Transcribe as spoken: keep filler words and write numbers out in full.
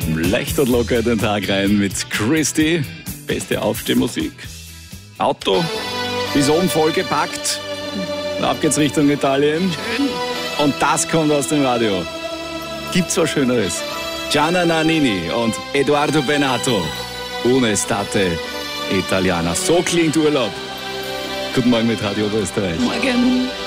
Leicht und locker den Tag rein mit Christy. Beste Aufstehmusik. Auto ist oben vollgepackt. Und ab geht's Richtung Italien. Schön. Und das kommt aus dem Radio. Gibt's was Schöneres? Gianna Nannini und Edoardo Bennato. Un'estate italiana. So klingt Urlaub. Guten Morgen mit Radio Oberösterreich. Morgen.